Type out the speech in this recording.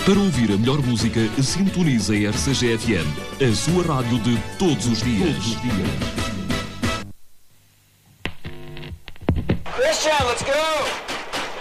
Para ouvir a melhor música, sintonize a RCG-FM, a sua rádio de todos os dias. Christian, let's go!